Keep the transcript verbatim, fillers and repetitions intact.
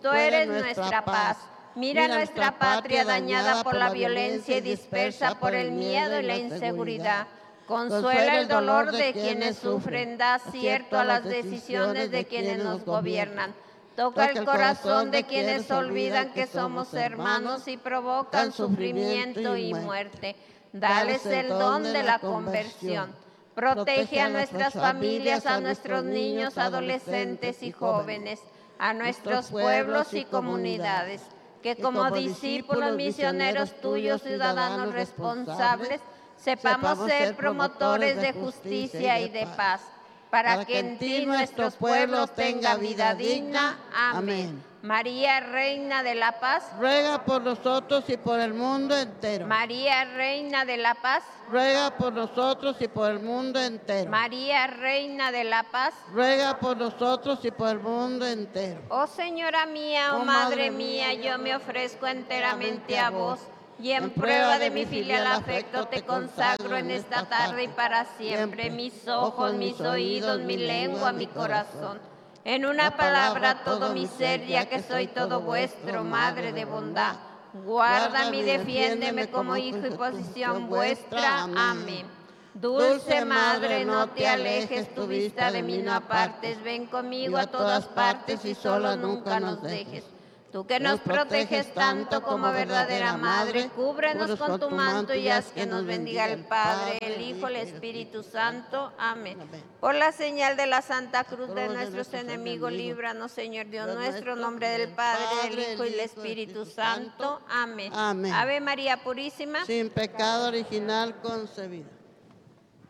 tú eres nuestra paz. Mira nuestra patria dañada por la violencia y dispersa por el miedo y la inseguridad. Consuela el dolor de quienes sufren, da acierto a las decisiones de quienes nos gobiernan. Toca el corazón de quienes olvidan que somos hermanos y provocan sufrimiento y muerte. Dales el don de la conversión. Protege a nuestras familias, a nuestros niños, adolescentes y jóvenes, a nuestros pueblos y comunidades. Que como discípulos misioneros tuyos, ciudadanos responsables, sepamos ser promotores de justicia y de paz, para que en ti nuestros pueblos tengan vida digna. Amén. María, Reina de la Paz, ruega por nosotros y por el mundo entero. María, Reina de la Paz, ruega por nosotros y por el mundo entero. María, Reina de la Paz, ruega por nosotros y por el mundo entero. Oh Señora mía, oh, oh Madre mía, yo me ofrezco enteramente a vos, y en prueba de mi filial afecto te consagro en esta tarde y para siempre mis ojos, mis oídos, mi lengua, mi corazón. En una palabra todo mi ser, ya que soy todo vuestro, Madre de bondad. Guárdame y defiéndeme como hijo y posesión vuestra. Amén. Dulce Madre, no te alejes tu vista de mí, no apartes. Ven conmigo a todas partes y solo nunca nos dejes. Tú que nos proteges tanto como verdadera Madre, cúbrenos con tu manto y haz que nos bendiga el Padre, el Hijo, el Espíritu Santo. Amén. Por la señal de la Santa Cruz de nuestros enemigos, líbranos, Señor Dios nuestro, en nombre del Padre, del Hijo y del Espíritu Santo. Amén. Amén. Ave María Purísima, sin pecado original concebida.